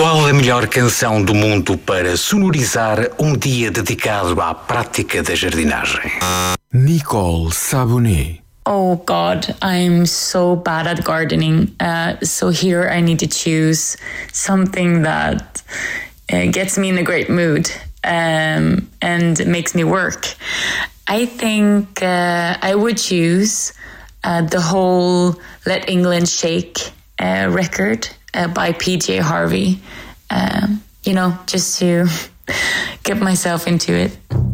Qual a melhor canção do mundo para sonorizar dia dedicado à prática da jardinagem? Nicole Sabonet. Oh God, I'm so bad at gardening. So here I need to choose something that gets me in a great mood and makes me work. I think I would choose the whole Let England Shake record by PJ Harvey. Just to get myself into it.